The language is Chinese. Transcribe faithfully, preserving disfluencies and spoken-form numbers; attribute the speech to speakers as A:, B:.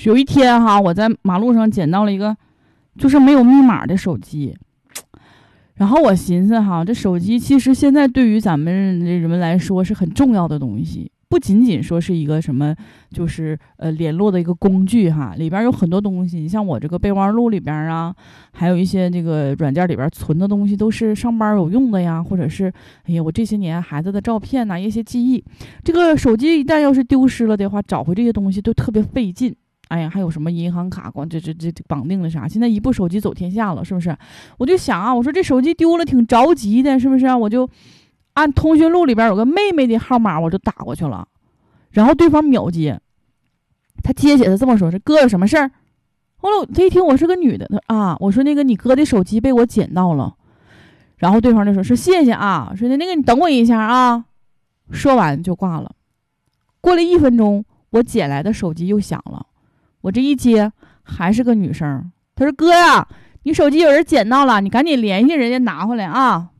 A: 有一天哈，我在马路上捡到了一个就是没有密码的手机。然后我寻思哈，这手机其实现在对于咱们人们来说是很重要的东西，不仅仅说是一个什么，就是呃联络的一个工具哈，里边有很多东西。你像我这个备忘录里边啊，还有一些这个软件里边存的东西，都是上班有用的呀，或者是哎呀我这些年孩子的照片呐、啊，一些记忆。这个手机一旦要是丢失了的话，找回这些东西都特别费劲。哎呀，还有什么银行卡光这这这绑定了啥？现在一部手机走天下了，是不是？我就想啊，我说这手机丢了挺着急的，是不是啊？我就按通讯录里边有个妹妹的号码，我就打过去了，然后对方秒接，他接起来这么说：“是哥有什么事儿？”后来他一听我是个女的，他啊，我说那个你哥的手机被我捡到了，然后对方就说：“是谢谢啊，说的那个你等我一下啊。”说完就挂了。过了一分钟，我捡来的手机又响了。我这一接还是个女生，她说：“哥呀，你手机有人捡到了，你赶紧联系人家拿回来啊。”